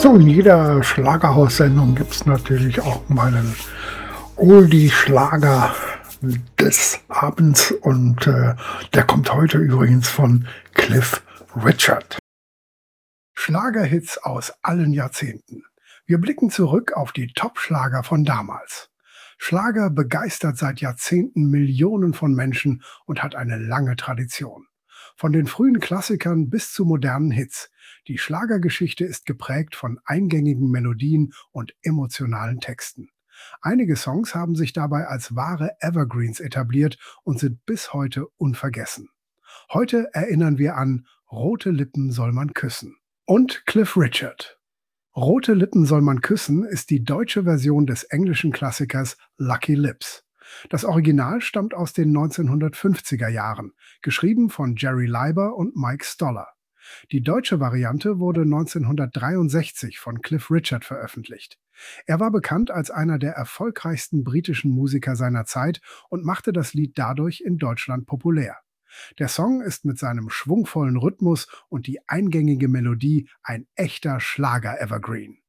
So, in jeder Schlagerhaussendung gibt es natürlich auch mal einen Oldie-Schlager des Abends und der kommt heute übrigens von Cliff Richard. Schlagerhits aus allen Jahrzehnten. Wir blicken zurück auf die Top-Schlager von damals. Schlager begeistert seit Jahrzehnten Millionen von Menschen und hat eine lange Tradition. Von den frühen Klassikern bis zu modernen Hits. Die Schlagergeschichte ist geprägt von eingängigen Melodien und emotionalen Texten. Einige Songs haben sich dabei als wahre Evergreens etabliert und sind bis heute unvergessen. Heute erinnern wir an Rote Lippen soll man küssen und Cliff Richard. Rote Lippen soll man küssen ist die deutsche Version des englischen Klassikers Lucky Lips. Das Original stammt aus den 1950er Jahren, geschrieben von Jerry Leiber und Mike Stoller. Die deutsche Variante wurde 1963 von Cliff Richard veröffentlicht. Er war bekannt als einer der erfolgreichsten britischen Musiker seiner Zeit und machte das Lied dadurch in Deutschland populär. Der Song ist mit seinem schwungvollen Rhythmus und die eingängige Melodie ein echter Schlager-Evergreen.